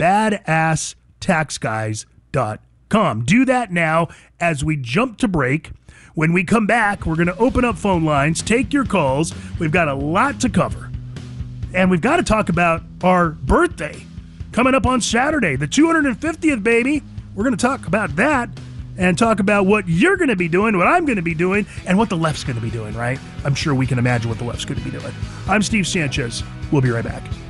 badaasstaxguys.com. Do that now as we jump to break. When we come back, we're going to open up phone lines, take your calls. We've got a lot to cover. And we've got to talk about our birthday coming up on Saturday, the 250th, baby. We're going to talk about that and talk about what you're going to be doing, what I'm going to be doing, and what the left's going to be doing, right? I'm sure we can imagine what the left's going to be doing. I'm Steve Sanchez. We'll be right back.